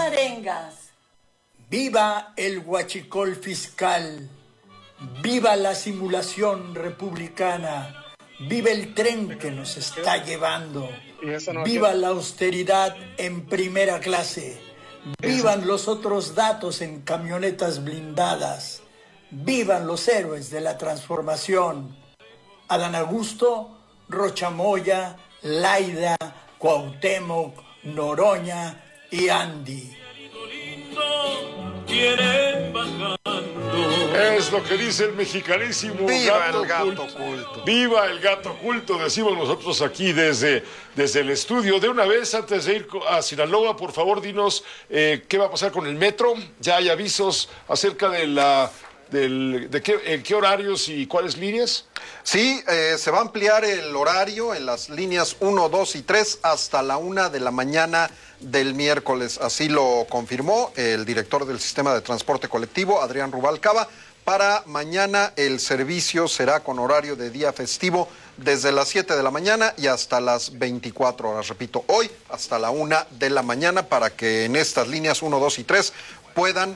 arengas. ¡Viva el huachicol fiscal! ¡Viva la simulación republicana! ¡Viva el tren que nos está llevando! ¡Viva la austeridad en primera clase! ¡Vivan los otros datos en camionetas blindadas! ¡Vivan los héroes de la transformación! Adán Augusto, Rocha Moya, Laida, Cuauhtémoc, Noroña y Andy. Es lo que dice el mexicanísimo gato oculto. ¡Viva el gato oculto! Decimos nosotros aquí desde el estudio. De una vez, antes de ir a Sinaloa, por favor, dinos qué va a pasar con el metro. Ya hay avisos acerca de en qué horarios y cuáles líneas. Sí, se va a ampliar el horario en las líneas 1, 2 y 3 hasta la 1 de la mañana del miércoles. Así lo confirmó el director del Sistema de Transporte Colectivo, Adrián Rubalcaba. Para mañana el servicio será con horario de día festivo desde las 7 de la mañana y hasta las 24 horas. Repito, hoy hasta la 1 de la mañana para que en estas líneas 1, 2 y 3 puedan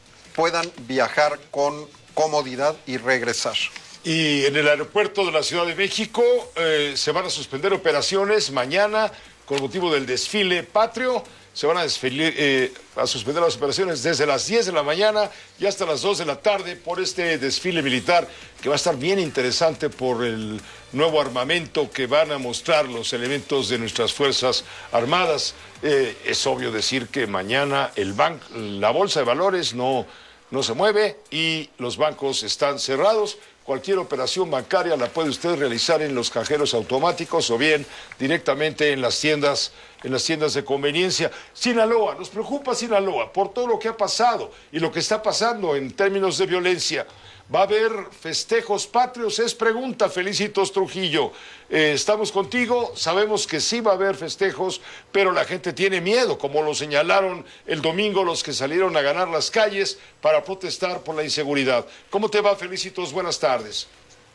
viajar con comodidad y regresar. Y en el aeropuerto de la Ciudad de México se van a suspender operaciones mañana con motivo del desfile patrio. Se van a suspender las operaciones desde las 10 de la mañana y hasta las 2 de la tarde por este desfile militar que va a estar bien interesante por el nuevo armamento que van a mostrar los elementos de nuestras Fuerzas Armadas. Es obvio decir que mañana la Bolsa de Valores no se mueve y los bancos están cerrados. Cualquier operación bancaria la puede usted realizar en los cajeros automáticos o bien directamente en las tiendas de conveniencia. Sinaloa, nos preocupa Sinaloa por todo lo que ha pasado y lo que está pasando en términos de violencia. ¿Va a haber festejos patrios? Es pregunta, Felicitos Trujillo. Estamos contigo, sabemos que sí va a haber festejos, pero la gente tiene miedo, como lo señalaron el domingo los que salieron a ganar las calles para protestar por la inseguridad. ¿Cómo te va, Felicitos? Buenas tardes.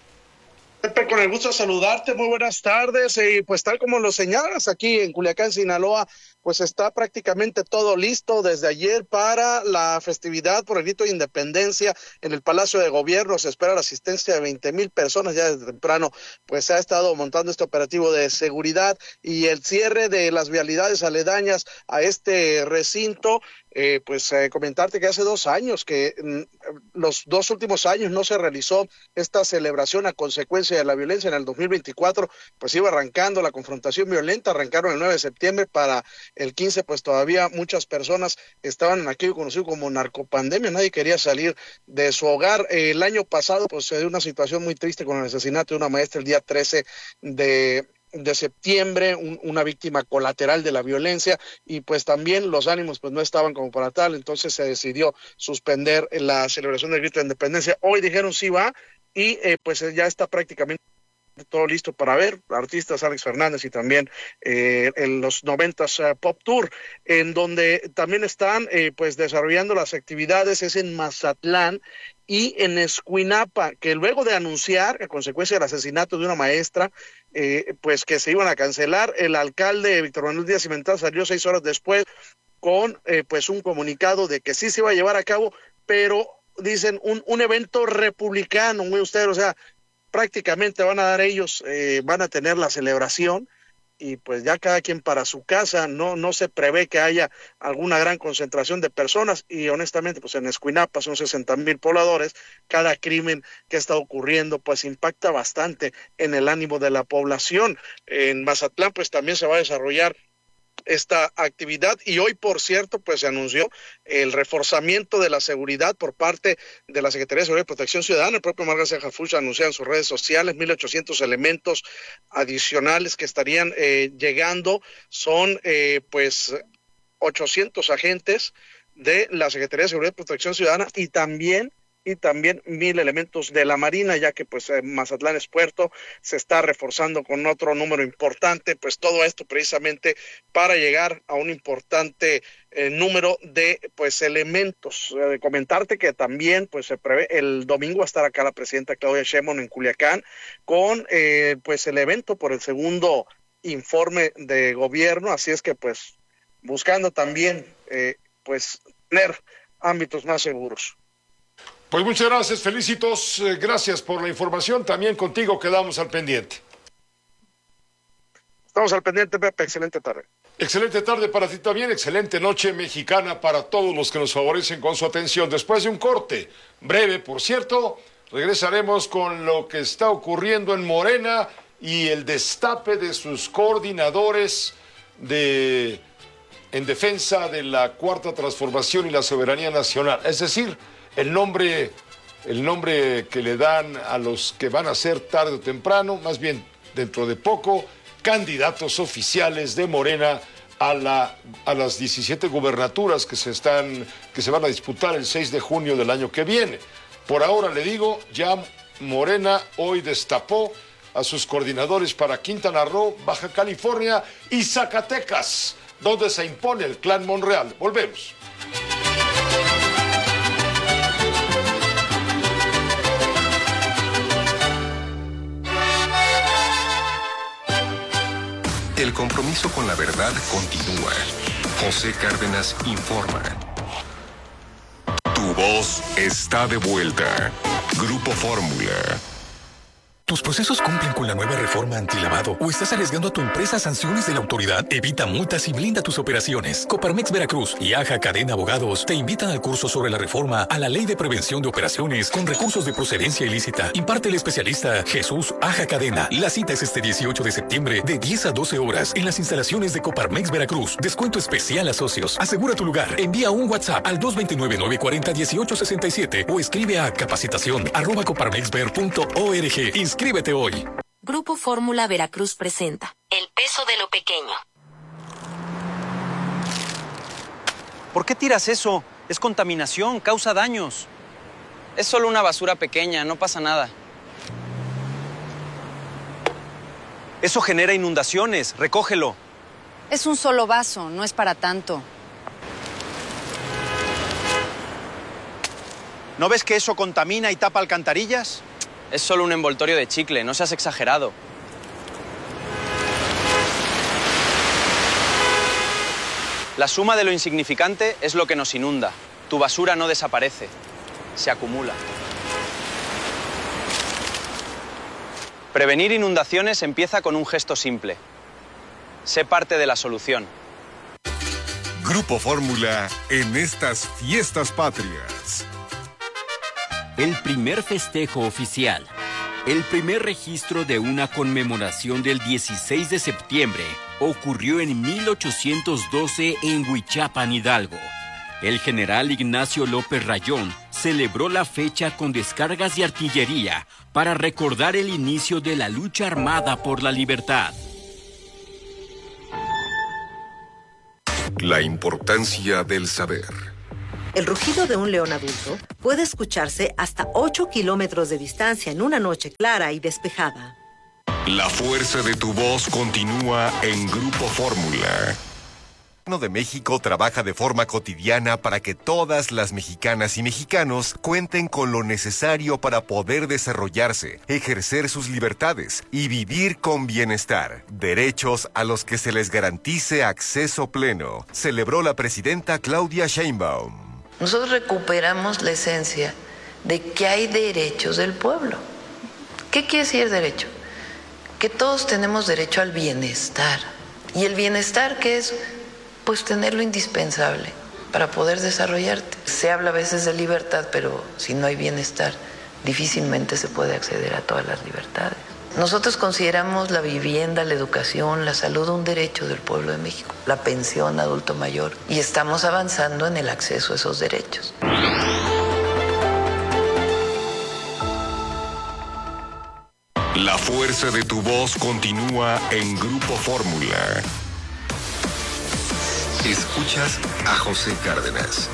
Pepe, con el gusto de saludarte, muy buenas tardes, y pues tal como lo señalas, aquí en Culiacán, Sinaloa, pues está prácticamente todo listo desde ayer para la festividad por el grito de independencia en el Palacio de Gobierno. Se espera la asistencia de 20,000 personas ya desde temprano, pues se ha estado montando este operativo de seguridad y el cierre de las vialidades aledañas a este recinto. Comentarte que hace 2 años que los 2 últimos años no se realizó esta celebración a consecuencia de la violencia. En el 2024 pues iba arrancando la confrontación violenta, arrancaron el 9 de septiembre, para el 15 pues todavía muchas personas estaban en aquello conocido como narcopandemia, nadie quería salir de su hogar. El año pasado pues se dio una situación muy triste con el asesinato de una maestra el día 13 de septiembre, una víctima colateral de la violencia, y pues también los ánimos pues no estaban como para tal, entonces se decidió suspender la celebración del grito de independencia. Hoy dijeron sí va, y pues ya está prácticamente todo listo para ver artistas, Alex Fernández y también en los 90s Pop Tour, en donde también están pues desarrollando las actividades, es en Mazatlán y en Escuinapa, que luego de anunciar a consecuencia del asesinato de una maestra, pues que se iban a cancelar, el alcalde Víctor Manuel Díaz Cimental salió 6 horas después con pues un comunicado de que sí se iba a llevar a cabo, pero dicen un evento republicano, muy austero, o sea, prácticamente van a dar ellos, van a tener la celebración y pues ya cada quien para su casa, no se prevé que haya alguna gran concentración de personas, y honestamente pues en Escuinapa son 60,000 pobladores, cada crimen que está ocurriendo pues impacta bastante en el ánimo de la población. En Mazatlán pues también se va a desarrollar esta actividad, y hoy por cierto pues se anunció el reforzamiento de la seguridad por parte de la Secretaría de Seguridad y Protección Ciudadana. El propio Omar García Harfuch anunció en sus redes sociales 1,800 elementos adicionales que estarían llegando. Son pues 800 agentes de la Secretaría de Seguridad y Protección Ciudadana y también 1,000 elementos de la Marina, ya que pues Mazatlán es puerto, se está reforzando con otro número importante, pues todo esto precisamente para llegar a un importante número de pues elementos. Comentarte que también pues se prevé el domingo va a estar acá la presidenta Claudia Sheinbaum en Culiacán con pues el evento por el segundo informe de gobierno, así es que pues buscando también pues tener ámbitos más seguros. Pues muchas gracias, Felicitos, gracias por la información, también contigo quedamos al pendiente. Estamos al pendiente, Pepe, excelente tarde. Excelente tarde para ti también, excelente noche mexicana para todos los que nos favorecen con su atención. Después de un corte, breve por cierto, regresaremos con lo que está ocurriendo en Morena y el destape de sus coordinadores en defensa de la Cuarta Transformación y la soberanía nacional. Es decir, el nombre que le dan a los que van a ser tarde o temprano, más bien dentro de poco, candidatos oficiales de Morena a las 17 gubernaturas que se van a disputar el 6 de junio del año que viene. Por ahora le digo, ya Morena hoy destapó a sus coordinadores para Quintana Roo, Baja California y Zacatecas, donde se impone el Clan Monreal. Volvemos. El compromiso con la verdad continúa. José Cárdenas informa. Tu voz está de vuelta. Grupo Fórmula. ¿Tus procesos cumplen con la nueva reforma antilavado o estás arriesgando a tu empresa a sanciones de la autoridad? Evita multas y blinda tus operaciones. Coparmex Veracruz y AJA Cadena Abogados te invitan al curso sobre la reforma a la Ley de Prevención de Operaciones con recursos de procedencia ilícita. Imparte el especialista Jesús Aja Cadena. La cita es este 18 de septiembre de 10 a 12 horas en las instalaciones de Coparmex Veracruz. Descuento especial a socios. Asegura tu lugar. Envía un WhatsApp al 229-940-1867 o escribe a capacitación@coparmexver.org. Inscríbete hoy. Grupo Fórmula Veracruz presenta El peso de lo pequeño. ¿Por qué tiras eso? Es contaminación, causa daños. Es solo una basura pequeña, no pasa nada. Eso genera inundaciones, recógelo. Es un solo vaso, no es para tanto. ¿No ves que eso contamina y tapa alcantarillas? Es solo un envoltorio de chicle, no seas exagerado. La suma de lo insignificante es lo que nos inunda. Tu basura no desaparece, se acumula. Prevenir inundaciones empieza con un gesto simple. Sé parte de la solución. Grupo Fórmula en estas fiestas patrias. El primer festejo oficial, el primer registro de una conmemoración del 16 de septiembre ocurrió en 1812 en Huichapan, Hidalgo. El general Ignacio López Rayón celebró la fecha con descargas de artillería para recordar el inicio de la lucha armada por la libertad. La importancia del saber. El rugido de un león adulto puede escucharse hasta 8 kilómetros de distancia en una noche clara y despejada. La fuerza de tu voz continúa en Grupo Fórmula. El Gobierno de México trabaja de forma cotidiana para que todas las mexicanas y mexicanos cuenten con lo necesario para poder desarrollarse, ejercer sus libertades y vivir con bienestar. Derechos a los que se les garantice acceso pleno, celebró la presidenta Claudia Sheinbaum. Nosotros recuperamos la esencia de que hay derechos del pueblo. ¿Qué quiere decir derecho? Que todos tenemos derecho al bienestar. ¿Y el bienestar qué es? Pues tener lo indispensable para poder desarrollarte. Se habla a veces de libertad, pero si no hay bienestar, difícilmente se puede acceder a todas las libertades. Nosotros consideramos la vivienda, la educación, la salud un derecho del pueblo de México, la pensión adulto mayor, y estamos avanzando en el acceso a esos derechos. La fuerza de tu voz continúa en Grupo Fórmula. Escuchas a José Cárdenas.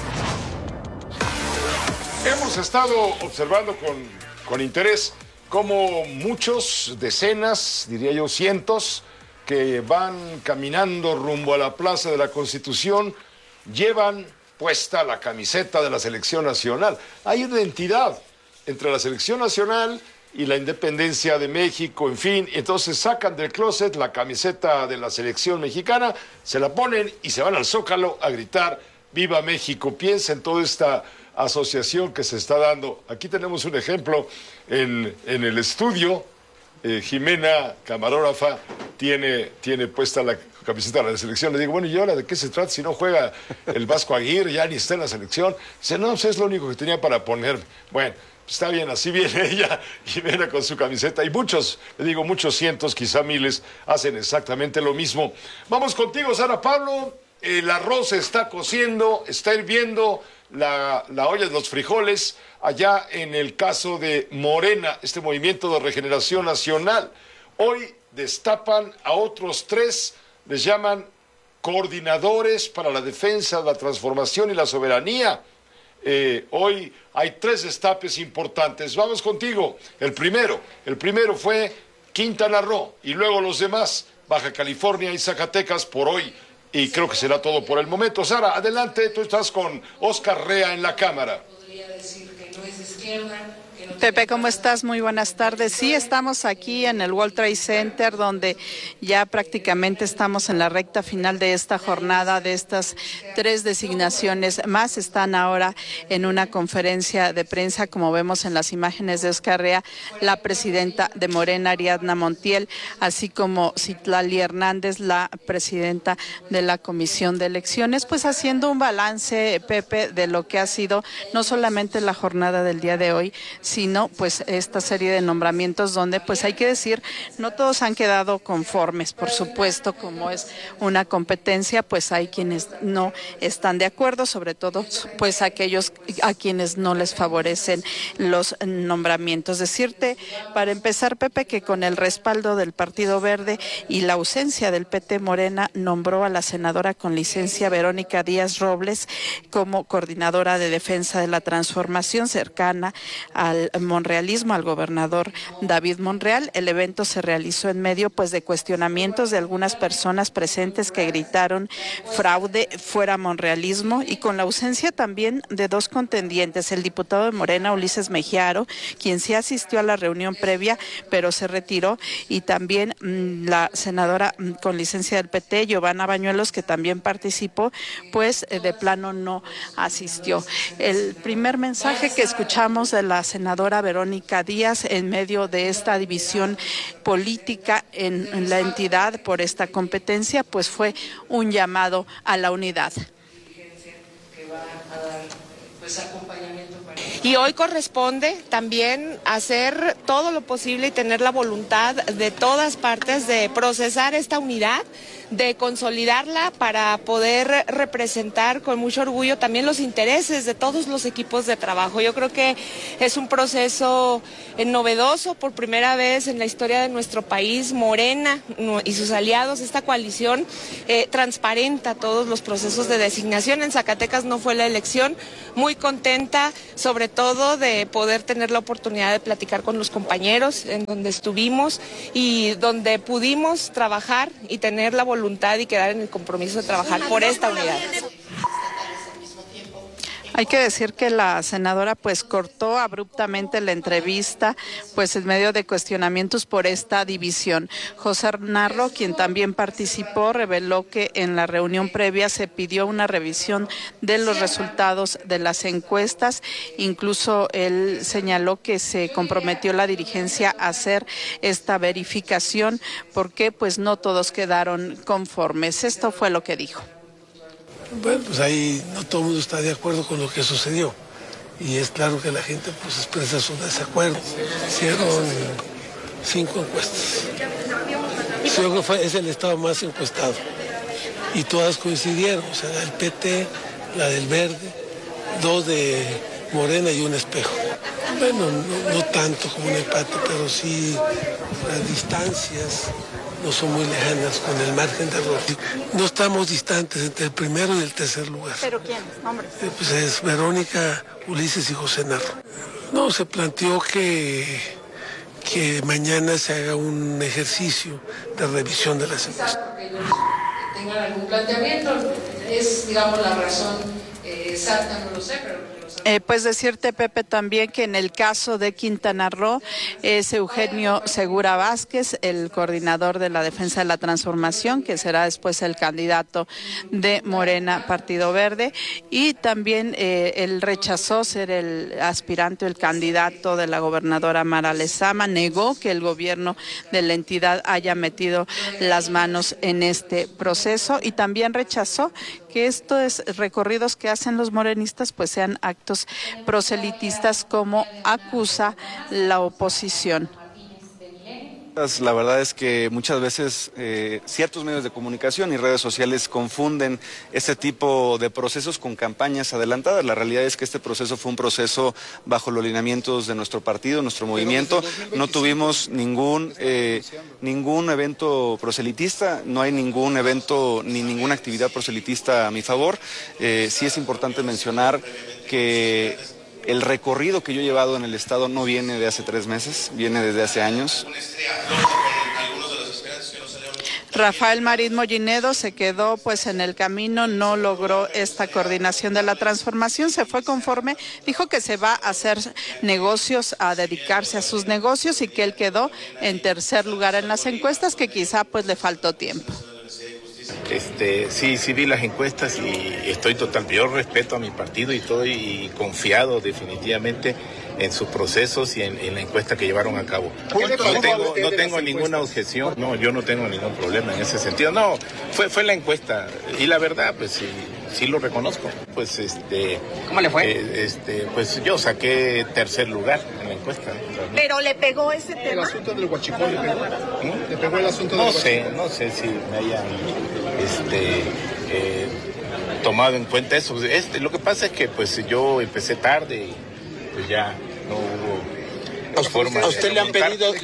Hemos estado observando con interés cómo muchos, decenas, diría yo cientos, que van caminando rumbo a la Plaza de la Constitución, llevan puesta la camiseta de la Selección Nacional. Hay una identidad entre la Selección Nacional y la independencia de México, en fin, entonces sacan del closet la camiseta de la selección mexicana, se la ponen y se van al Zócalo a gritar Viva México. Piensa en toda esta asociación que se está dando. Aquí tenemos un ejemplo en el estudio. Jimena, camarógrafa, tiene puesta la camiseta de la selección. Le digo, bueno, ¿y ahora de qué se trata? Si no juega el Vasco Aguirre, ya ni está en la selección. Dice, no, pues es lo único que tenía para poner. Bueno, está bien, así viene ella y viene con su camiseta. Y muchos, le digo, muchos cientos, quizá miles, hacen exactamente lo mismo. Vamos contigo, Sara Pablo. El arroz se está cociendo, está hirviendo la olla de los frijoles allá en el caso de Morena, este movimiento de regeneración nacional. Hoy destapan a otros 3, les llaman coordinadores para la defensa, la transformación y la soberanía. Hoy hay 3 destapes importantes. Vamos contigo. El primero fue Quintana Roo y luego los demás, Baja California y Zacatecas por hoy. Y creo que será todo por el momento. Sara, adelante, tú estás con Oscar Rea en la cámara. Podría decir que no es de izquierda. Pepe, ¿cómo estás? Muy buenas tardes. Sí, estamos aquí en el World Trade Center, donde ya prácticamente estamos en la recta final de esta jornada, de estas 3 designaciones más. Están ahora en una conferencia de prensa, como vemos en las imágenes de Oscar Rea, la presidenta de Morena, Ariadna Montiel, así como Citlali Hernández, la presidenta de la Comisión de Elecciones, pues haciendo un balance, Pepe, de lo que ha sido no solamente la jornada del día de hoy, sino pues esta serie de nombramientos donde pues hay que decir, no todos han quedado conformes, por supuesto, como es una competencia, pues hay quienes no están de acuerdo, sobre todo pues aquellos a quienes no les favorecen los nombramientos. Decirte, para empezar, Pepe, que con el respaldo del Partido Verde y la ausencia del PT, Morena nombró a la senadora con licencia Verónica Díaz Robles como coordinadora de defensa de la transformación, cercana al monrealismo, al gobernador David Monreal. El evento se realizó en medio pues de cuestionamientos de algunas personas presentes que gritaron fraude, fuera monrealismo, y con la ausencia también de 2 contendientes, el diputado de Morena, Ulises Mejiaro, quien sí asistió a la reunión previa pero se retiró, y también la senadora con licencia del PT, Giovanna Bañuelos, que también participó, pues de plano no asistió. El primer mensaje que escuchamos de la senadora Verónica Díaz en medio de esta división política en la entidad por esta competencia, pues fue un llamado a la unidad. Y hoy corresponde también hacer todo lo posible y tener la voluntad de todas partes de procesar esta unidad, de consolidarla para poder representar con mucho orgullo también los intereses de todos los equipos de trabajo. Yo creo que es un proceso novedoso, por primera vez en la historia de nuestro país. Morena y sus aliados, esta coalición transparenta todos los procesos de designación. En Zacatecas no fue la elección, muy contenta sobre todo de poder tener la oportunidad de platicar con los compañeros en donde estuvimos y donde pudimos trabajar y tener la voluntad y quedar en el compromiso de trabajar por esta unidad. Hay que decir que la senadora pues cortó abruptamente la entrevista pues en medio de cuestionamientos por esta división. José Narro, quien también participó, reveló que en la reunión previa se pidió una revisión de los resultados de las encuestas. Incluso él señaló que se comprometió la dirigencia a hacer esta verificación porque pues no todos quedaron conformes. Esto fue lo que dijo. Bueno, pues ahí no todo el mundo está de acuerdo con lo que sucedió y es claro que la gente pues expresa su desacuerdo. Hicieron 5 encuestas. Yo creo que es el estado más encuestado y todas coincidieron, o sea, el PT, la del Verde, 2 de Morena y un espejo. Bueno, no tanto como un empate, pero sí las distancias no son muy lejanas con el margen de error. No estamos distantes entre el primero y el tercer lugar. ¿Pero quiénes? Nombres. Pues es Verónica, Ulises y José Narro. No, se planteó que mañana se haga un ejercicio de revisión de las encuestas. Tengan algún planteamiento, es, digamos, la razón exacta no lo sé, pero... Pues decirte, Pepe, también que en el caso de Quintana Roo es Eugenio Segura Vázquez, el coordinador de la Defensa de la Transformación, que será después el candidato de Morena Partido Verde, y también él rechazó ser el aspirante o el candidato de la gobernadora Mara Lezama, negó que el gobierno de la entidad haya metido las manos en este proceso y también rechazó que estos recorridos que hacen los morenistas pues sean actos proselitistas como acusa la oposición. La verdad es que muchas veces ciertos medios de comunicación y redes sociales confunden este tipo de procesos con campañas adelantadas. La realidad es que este proceso fue un proceso bajo los lineamientos de nuestro partido, nuestro movimiento. No tuvimos ningún evento proselitista, no hay ningún evento ni ninguna actividad proselitista a mi favor. Sí es importante mencionar que el recorrido que yo he llevado en el Estado no viene de hace 3 meses, viene desde hace años. Rafael Marín Mollinedo se quedó pues en el camino, no logró esta coordinación de la transformación, se fue conforme, dijo que se va a hacer negocios, a dedicarse a sus negocios y que él quedó en tercer lugar en las encuestas, que quizá pues le faltó tiempo. Sí vi las encuestas y estoy yo respeto a mi partido y estoy confiado definitivamente en sus procesos y en la encuesta que llevaron a cabo. No tengo ninguna objeción, no, yo no tengo ningún problema en ese sentido. No, fue la encuesta y la verdad, pues sí lo reconozco. Pues ¿cómo le fue? Pues yo saqué tercer lugar en la encuesta. ¿Pero le pegó ese tema? ¿El asunto del huachicol le pegó? ¿Le pegó el asunto del huachicol? No sé si me hayan tomado en cuenta eso. Lo que pasa es que pues yo empecé tarde y pues ya no hubo forma de... ¿A usted le han pedido?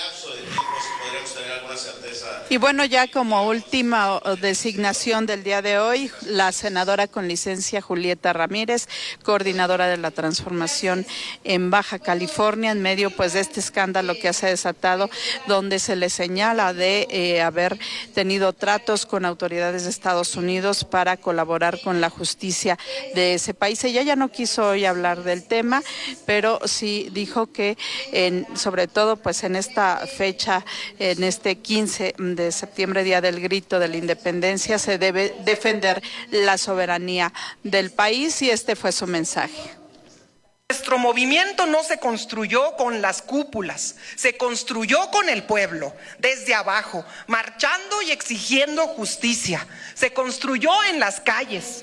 Y bueno, ya como última designación del día de hoy, la senadora con licencia Julieta Ramírez, coordinadora de la transformación en Baja California, en medio pues de este escándalo que se ha desatado, donde se le señala de haber tenido tratos con autoridades de Estados Unidos para colaborar con la justicia de ese país. Ella ya no quiso hoy hablar del tema, pero sí dijo que sobre todo pues en esta fecha, en este 15 de septiembre, Día del Grito de la Independencia, se debe defender la soberanía del país, y este fue su mensaje. Nuestro movimiento no se construyó con las cúpulas, se construyó con el pueblo, desde abajo, marchando y exigiendo justicia. Se construyó en las calles.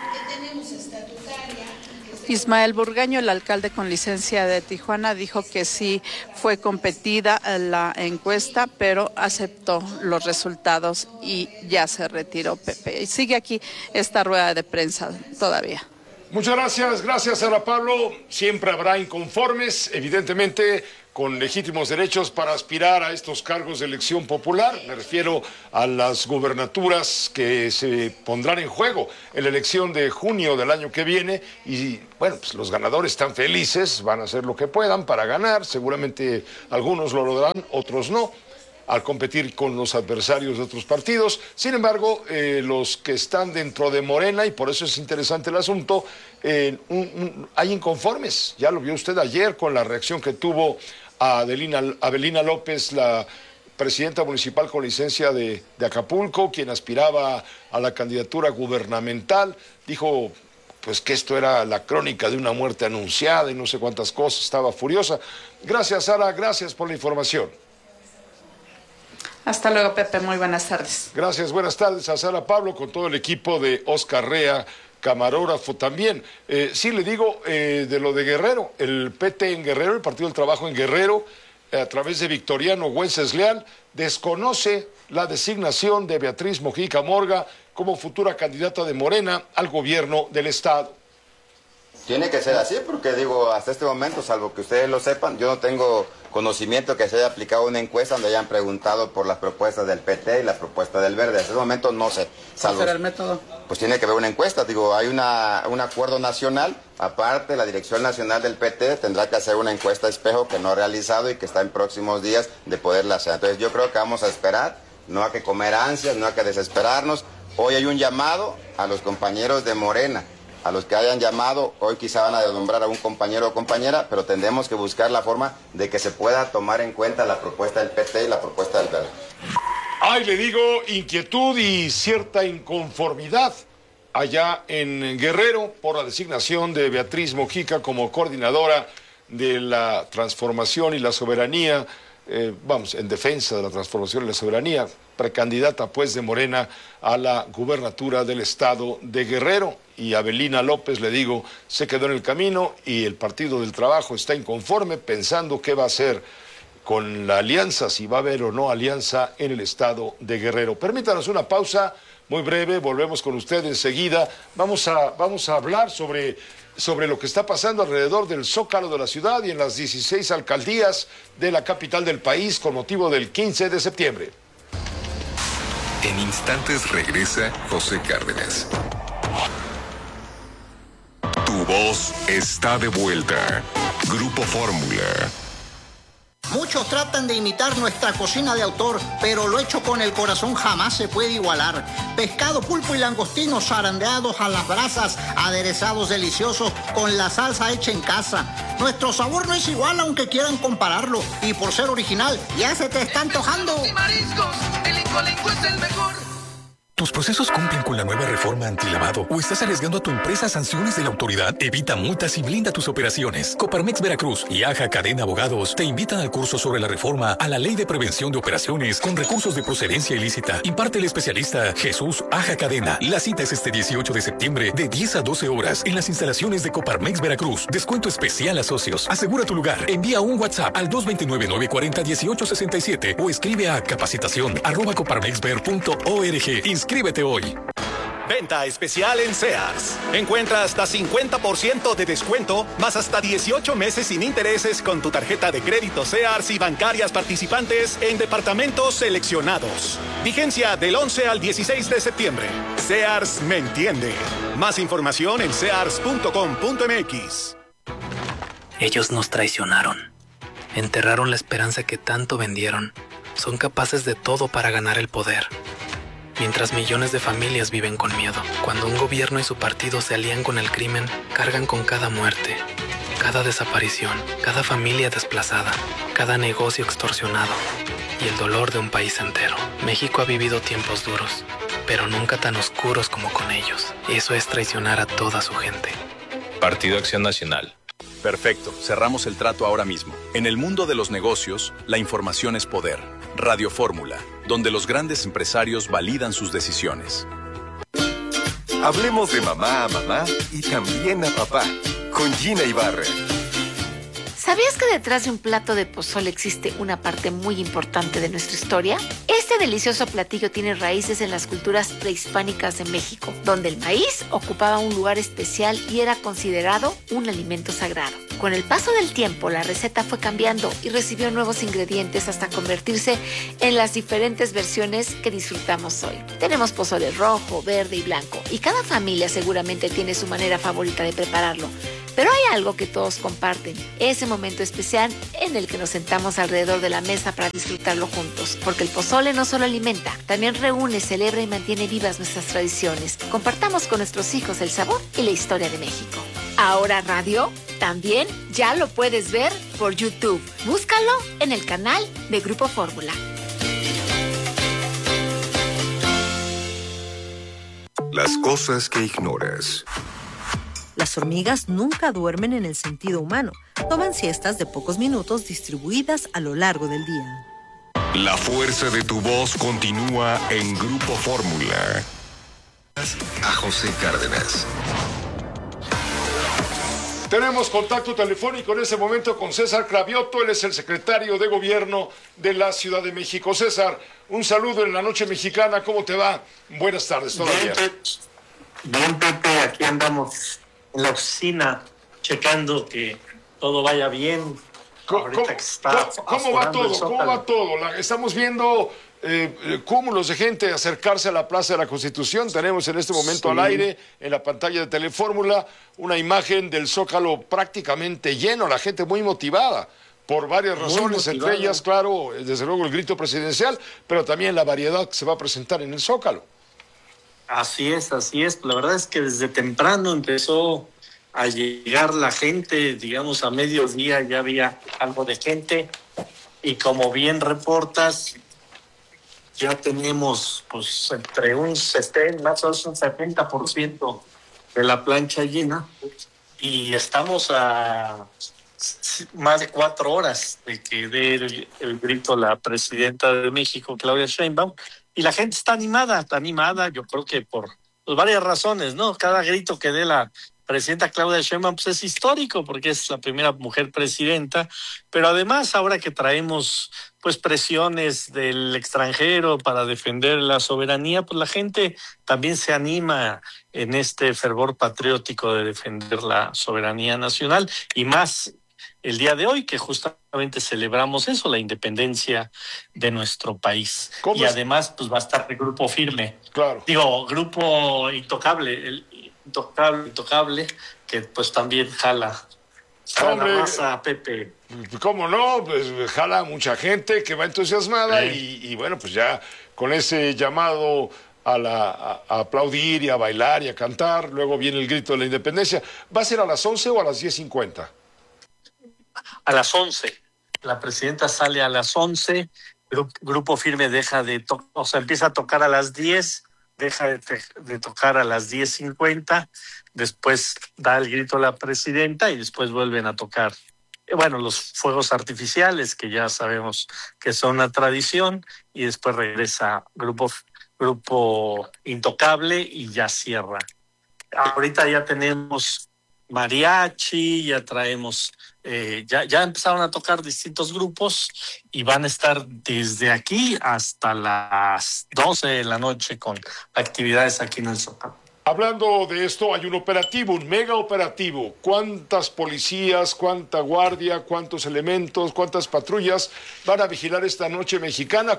Ismael Burgaño, el alcalde con licencia de Tijuana, dijo que sí fue competida la encuesta, pero aceptó los resultados y ya se retiró, Pepe. Y sigue aquí esta rueda de prensa todavía. Muchas gracias Sara Pablo. Siempre habrá inconformes, evidentemente, con legítimos derechos para aspirar a estos cargos de elección popular. Me refiero a las gubernaturas que se pondrán en juego en la elección de junio del año que viene. Y bueno, pues los ganadores están felices, van a hacer lo que puedan para ganar. Seguramente algunos lo lograrán, otros no, al competir con los adversarios de otros partidos. Sin embargo, los que están dentro de Morena, y por eso es interesante el asunto, hay inconformes. Ya lo vio usted ayer con la reacción que tuvo Avelina López, la presidenta municipal con licencia de Acapulco, quien aspiraba a la candidatura gubernamental. Dijo pues que esto era la crónica de una muerte anunciada y no sé cuántas cosas, estaba furiosa. Gracias, Sara, gracias por la información. Hasta luego, Pepe, muy buenas tardes. Gracias, buenas tardes a Sara Pablo con todo el equipo de Oscar Rea, camarógrafo también. Sí, le digo de lo de Guerrero, el PT en Guerrero, el Partido del Trabajo en Guerrero, a través de Victoriano Wences-Leal, desconoce la designación de Beatriz Mojica Morga como futura candidata de Morena al gobierno del Estado. Tiene que ser así, porque digo, hasta este momento, salvo que ustedes lo sepan, yo no tengo conocimiento que se haya aplicado una encuesta donde hayan preguntado por las propuestas del PT y las propuestas del Verde. Hasta este momento no sé. ¿Cuál será el método? Pues tiene que haber una encuesta. Digo, hay un acuerdo nacional. Aparte, la Dirección Nacional del PT tendrá que hacer una encuesta espejo que no ha realizado y que está en próximos días de poderla hacer. Entonces yo creo que vamos a esperar, no hay que comer ansias, no hay que desesperarnos. Hoy hay un llamado a los compañeros de Morena a los que hayan llamado. Hoy quizá van a nombrar a un compañero o compañera, pero tendremos que buscar la forma de que se pueda tomar en cuenta la propuesta del PT y la propuesta del Verde. Ay, le digo, inquietud y cierta inconformidad allá en Guerrero por la designación de Beatriz Mojica como coordinadora de la transformación y la soberanía, en defensa de la transformación y la soberanía, precandidata pues de Morena a la gubernatura del estado de Guerrero. Y Abelina López, le digo, se quedó en el camino y el Partido del Trabajo está inconforme pensando qué va a hacer con la alianza, si va a haber o no alianza en el estado de Guerrero. Permítanos una pausa muy breve, volvemos con usted enseguida. Vamos a hablar sobre lo que está pasando alrededor del Zócalo de la ciudad y en las 16 alcaldías de la capital del país con motivo del 15 de septiembre. En instantes regresa José Cárdenas. Tu voz está de vuelta. Grupo Fórmula. Muchos tratan de imitar nuestra cocina de autor, pero lo hecho con el corazón jamás se puede igualar. Pescado, pulpo y langostinos zarandeados a las brasas, aderezados deliciosos con la salsa hecha en casa. Nuestro sabor no es igual aunque quieran compararlo, y por ser original ya se te está antojando. Mariscos, el Incolenco es el mejor. ¿Tus procesos cumplen con la nueva reforma antilavado o estás arriesgando a tu empresa sanciones de la autoridad? Evita multas y blinda tus operaciones. Coparmex Veracruz y AJA Cadena Abogados te invitan al curso sobre la reforma a la Ley de Prevención de Operaciones con recursos de procedencia ilícita. Imparte el especialista Jesús Aja Cadena. La cita es este 18 de septiembre de 10 a 12 horas en las instalaciones de Coparmex Veracruz. Descuento especial a socios. Asegura tu lugar. Envía un WhatsApp al 229-940-1867 o escribe a capacitación@coparmexver.org. Inscríbete hoy. Venta especial en Sears. Encuentra hasta 50% de descuento, más hasta 18 meses sin intereses con tu tarjeta de crédito Sears y bancarias participantes en departamentos seleccionados. Vigencia del 11 al 16 de septiembre. Sears me entiende. Más información en sears.com.mx. Ellos nos traicionaron. Enterraron la esperanza que tanto vendieron. Son capaces de todo para ganar el poder. Mientras millones de familias viven con miedo. Cuando un gobierno y su partido se alían con el crimen, cargan con cada muerte, cada desaparición, cada familia desplazada, cada negocio extorsionado y el dolor de un país entero. México ha vivido tiempos duros, pero nunca tan oscuros como con ellos. Eso es traicionar a toda su gente. Partido Acción Nacional. Perfecto, cerramos el trato ahora mismo. En el mundo de los negocios, la información es poder. Radio Fórmula, donde los grandes empresarios validan sus decisiones. Hablemos de mamá a mamá y también a papá, con Gina Ibarra. ¿Sabías que detrás de un plato de pozole existe una parte muy importante de nuestra historia? Este delicioso platillo tiene raíces en las culturas prehispánicas de México, donde el maíz ocupaba un lugar especial y era considerado un alimento sagrado. Con el paso del tiempo, la receta fue cambiando y recibió nuevos ingredientes hasta convertirse en las diferentes versiones que disfrutamos hoy. Tenemos pozole rojo, verde y blanco, y cada familia seguramente tiene su manera favorita de prepararlo. Pero hay algo que todos comparten, ese momento especial en el que nos sentamos alrededor de la mesa para disfrutarlo juntos. Porque el pozole no solo alimenta, también reúne, celebra y mantiene vivas nuestras tradiciones. Compartamos con nuestros hijos el sabor y la historia de México. Ahora Radio también ya lo puedes ver por YouTube. Búscalo en el canal de Grupo Fórmula. Las cosas que ignoras. Las hormigas nunca duermen en el sentido humano. Toman siestas de pocos minutos distribuidas a lo largo del día. La fuerza de tu voz continúa en Grupo Fórmula. A José Cárdenas. Tenemos contacto telefónico en este momento con César Cravioto. Él es el secretario de Gobierno de la Ciudad de México. César, un saludo en la noche mexicana. ¿Cómo te va? Buenas tardes todavía. Bien, Pepe, aquí andamos en la oficina checando que todo vaya bien. ¿Cómo va todo? ¿Cómo va todo? Estamos viendo cúmulos de gente acercarse a la Plaza de la Constitución. Tenemos en este momento al aire, en la pantalla de Telefórmula, una imagen del Zócalo prácticamente lleno, la gente muy motivada por varias razones, entre ellas, claro, desde luego el grito presidencial, pero también la variedad que se va a presentar en el Zócalo. Así es, así es. La verdad es que desde temprano empezó a llegar la gente, digamos a mediodía ya había algo de gente y como bien reportas, ya tenemos pues entre un 70, más o menos un 70% de la plancha llena y estamos a más de 4 horas de que dé el grito la presidenta de México, Claudia Sheinbaum, y la gente está animada, yo creo que por pues, varias razones, ¿no? Cada grito que dé la presidenta Claudia Sheinbaum pues, es histórico porque es la primera mujer presidenta, pero además ahora que traemos pues presiones del extranjero para defender la soberanía, pues la gente también se anima en este fervor patriótico de defender la soberanía nacional y más el día de hoy, que justamente celebramos eso, la independencia de nuestro país. Y además, pues va a estar el Grupo Firme. Claro. Digo, Grupo Intocable, el Intocable, que pues también jala la raza, Pepe. ¿Cómo no? Pues jala mucha gente que va entusiasmada y bueno, pues ya con ese llamado a aplaudir y a bailar y a cantar, luego viene el grito de la independencia. ¿Va a ser a las 11 o a las 10:50? A las 11. La presidenta sale a las 11, Grupo Firme deja de empieza a tocar a las 10, deja de tocar a las 10:50, después da el grito la presidenta y después vuelven a tocar, bueno, los fuegos artificiales, que ya sabemos que son una tradición, y después regresa Grupo Intocable y ya cierra. Ahorita ya tenemos mariachi, ya traemos, ya empezaron a tocar distintos grupos y van a estar desde aquí hasta las 12 de la noche con actividades aquí en el Zócalo. Hablando de esto, hay un operativo, un mega operativo. ¿Cuántas policías, cuánta guardia, cuántos elementos, cuántas patrullas van a vigilar esta noche mexicana?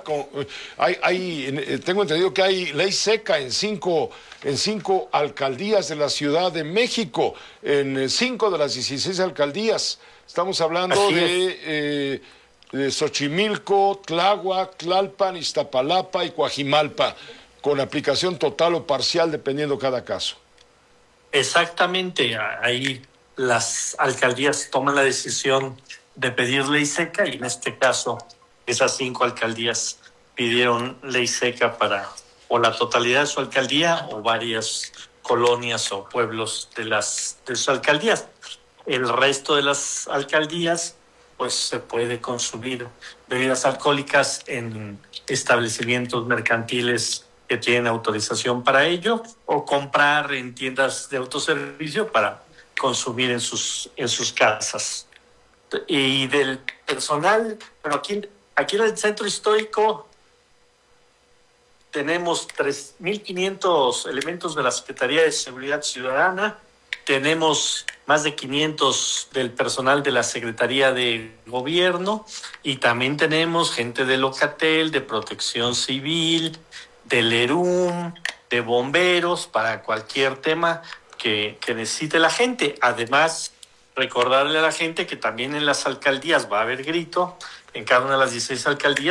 Tengo entendido que hay ley seca en cinco alcaldías de la Ciudad de México, en 5 de las 16 alcaldías. Estamos hablando de Xochimilco, Tláhuac, Tlalpan, Iztapalapa y Coajimalpa, con aplicación total o parcial dependiendo cada caso. Exactamente, ahí las alcaldías toman la decisión de pedir ley seca y en este caso esas 5 alcaldías pidieron ley seca para o la totalidad de su alcaldía o varias colonias o pueblos de sus alcaldías. El resto de las alcaldías pues se puede consumir bebidas alcohólicas en establecimientos mercantiles que tienen autorización para ello o comprar en tiendas de autoservicio para consumir en sus casas. Y del personal, bueno, aquí en el centro histórico tenemos 3.500 elementos de la Secretaría de Seguridad Ciudadana, tenemos más de 500 del personal de la Secretaría de Gobierno y también tenemos gente de Locatel, de Protección Civil, del ERUM, de bomberos, para cualquier tema que necesite la gente. Además, recordarle a la gente que también en las alcaldías va a haber grito, en cada una de las 16 alcaldías,